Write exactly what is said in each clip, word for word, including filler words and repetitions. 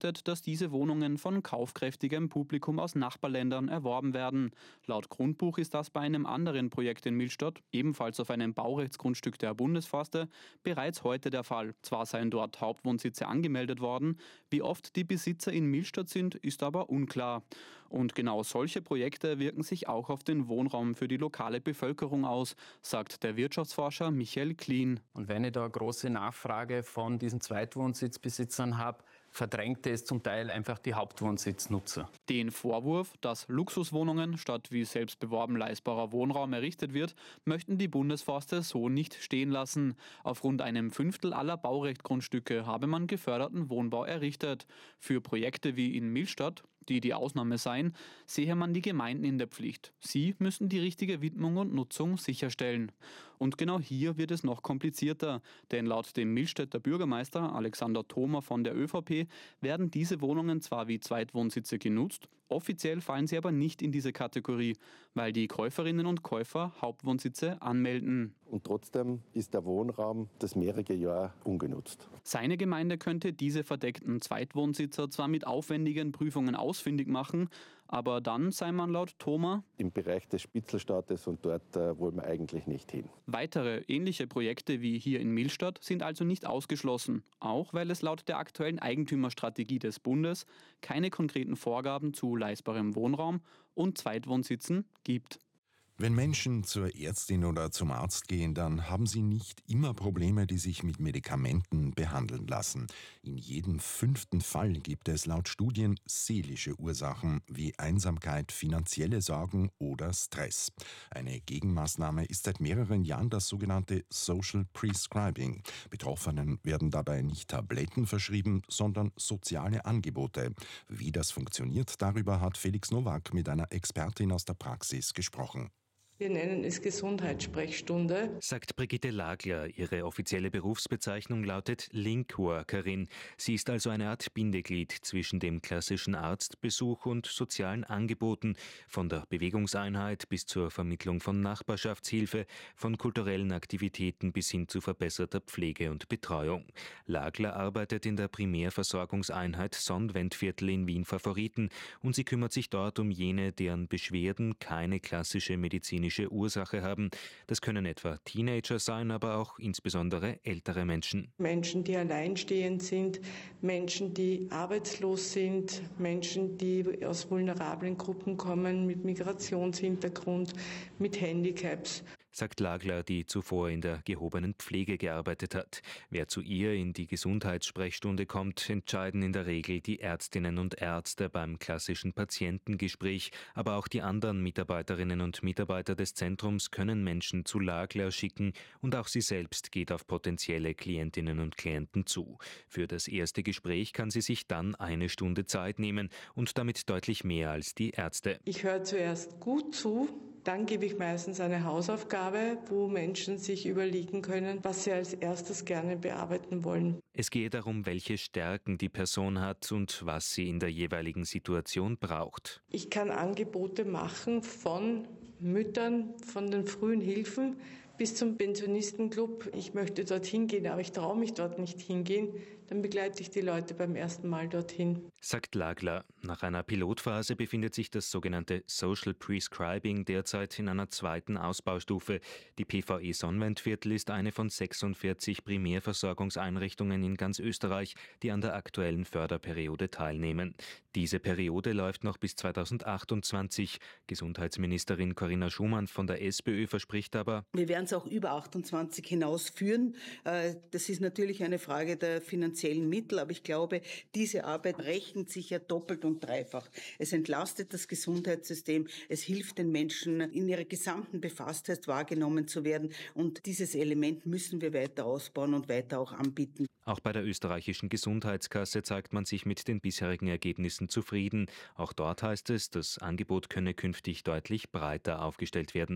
befürchtet, dass diese Wohnungen von kaufkräftigem Publikum aus Nachbarländern erworben werden. Laut Grundbuch ist das bei einem anderen Projekt in Millstatt, ebenfalls auf einem Baurechtsgrundstück der Bundesforste, bereits heute der Fall. Zwar seien dort Hauptwohnsitze angemeldet worden, wie oft die Besitzer in Millstatt sind, ist aber unklar. Und genau solche Projekte wirken sich auch auf den Wohnraum für die lokale Bevölkerung aus, sagt der Wirtschaftsforscher Michael Klien. Und wenn ich da eine große Nachfrage von diesen Zweitwohnsitzbesitzern habe, verdrängte es zum Teil einfach die Hauptwohnsitznutzer. Den Vorwurf, dass Luxuswohnungen statt wie selbst beworben leistbarer Wohnraum errichtet wird, möchten die Bundesforste so nicht stehen lassen. Auf rund einem Fünftel aller Baurechtgrundstücke habe man geförderten Wohnbau errichtet. Für Projekte wie in Millstatt, die die Ausnahme seien, sehe man die Gemeinden in der Pflicht. Sie müssen die richtige Widmung und Nutzung sicherstellen. Und genau hier wird es noch komplizierter, denn laut dem Millstätter Bürgermeister Alexander Thoma von der ÖVP werden diese Wohnungen zwar wie Zweitwohnsitze genutzt, offiziell fallen sie aber nicht in diese Kategorie, weil die Käuferinnen und Käufer Hauptwohnsitze anmelden. Und trotzdem ist der Wohnraum das mehrere Jahre ungenutzt. Seine Gemeinde könnte diese verdeckten Zweitwohnsitzer zwar mit aufwendigen Prüfungen ausfindig machen, aber dann sei man laut Thoma im Bereich des Spitzelstaates und dort äh, wollen wir eigentlich nicht hin. Weitere ähnliche Projekte wie hier in Millstatt sind also nicht ausgeschlossen, auch weil es laut der aktuellen Eigentümerstrategie des Bundes keine konkreten Vorgaben zu leistbarem Wohnraum und Zweitwohnsitzen gibt. Wenn Menschen zur Ärztin oder zum Arzt gehen, dann haben sie nicht immer Probleme, die sich mit Medikamenten behandeln lassen. In jedem fünften Fall gibt es laut Studien seelische Ursachen wie Einsamkeit, finanzielle Sorgen oder Stress. Eine Gegenmaßnahme ist seit mehreren Jahren das sogenannte Social Prescribing. Betroffenen werden dabei nicht Tabletten verschrieben, sondern soziale Angebote. Wie das funktioniert, darüber hat Felix Nowak mit einer Expertin aus der Praxis gesprochen. Wir nennen es Gesundheitssprechstunde, sagt Brigitte Lagler. Ihre offizielle Berufsbezeichnung lautet Linkworkerin. Sie ist also eine Art Bindeglied zwischen dem klassischen Arztbesuch und sozialen Angeboten, von der Bewegungseinheit bis zur Vermittlung von Nachbarschaftshilfe, von kulturellen Aktivitäten bis hin zu verbesserter Pflege und Betreuung. Lagler arbeitet in der Primärversorgungseinheit Sonnwendviertel in Wien-Favoriten und sie kümmert sich dort um jene, deren Beschwerden keine klassische medizinische Ursache haben. Das können etwa Teenager sein, aber auch insbesondere ältere Menschen. Menschen, die alleinstehend sind, Menschen, die arbeitslos sind, Menschen, die aus vulnerablen Gruppen kommen, mit Migrationshintergrund, mit Handicaps. Sagt Lagler, die zuvor in der gehobenen Pflege gearbeitet hat. Wer zu ihr in die Gesundheitssprechstunde kommt, entscheiden in der Regel die Ärztinnen und Ärzte beim klassischen Patientengespräch. Aber auch die anderen Mitarbeiterinnen und Mitarbeiter des Zentrums können Menschen zu Lagler schicken und auch sie selbst geht auf potenzielle Klientinnen und Klienten zu. Für das erste Gespräch kann sie sich dann eine Stunde Zeit nehmen und damit deutlich mehr als die Ärzte. Ich höre zuerst gut zu. Dann gebe ich meistens eine Hausaufgabe, wo Menschen sich überlegen können, was sie als erstes gerne bearbeiten wollen. Es gehe darum, welche Stärken die Person hat und was sie in der jeweiligen Situation braucht. Ich kann Angebote machen von Müttern, von den frühen Hilfen bis zum Pensionistenclub. Ich möchte dorthin gehen, aber ich traue mich dort nicht hingehen. Dann begleite ich die Leute beim ersten Mal dorthin. Sagt Lagler. Nach einer Pilotphase befindet sich das sogenannte Social Prescribing derzeit in einer zweiten Ausbaustufe. Die P V E Sonnwendviertel ist eine von sechsundvierzig Primärversorgungseinrichtungen in ganz Österreich, die an der aktuellen Förderperiode teilnehmen. Diese Periode läuft noch bis zweitausendachtundzwanzig. Gesundheitsministerin Corinna Schumann von der SPÖ verspricht aber, wir werden es auch über achtundzwanzig hinausführen. Das ist natürlich eine Frage der finanziellen Mittel, aber ich glaube, diese Arbeit rechnet sich ja doppelt und dreifach. Es entlastet das Gesundheitssystem, es hilft den Menschen, in ihrer gesamten Befasstheit wahrgenommen zu werden und dieses Element müssen wir weiter ausbauen und weiter auch anbieten. Auch bei der österreichischen Gesundheitskasse zeigt man sich mit den bisherigen Ergebnissen zufrieden. Auch dort heißt es, das Angebot könne künftig deutlich breiter aufgestellt werden.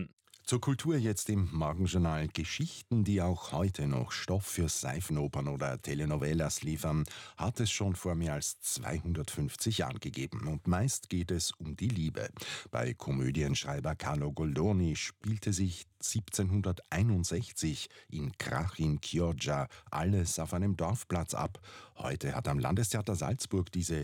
Zur Kultur jetzt im Morgenjournal. Geschichten, die auch heute noch Stoff für Seifenopern oder Telenovelas liefern, hat es schon vor mehr als zweihundertfünfzig Jahren gegeben. Und meist geht es um die Liebe. Bei Komödienschreiber Carlo Goldoni spielte sich siebzehnhunderteinundsechzig in Krach in Chioggia alles auf einem Dorfplatz ab. Heute hat am Landestheater Salzburg diese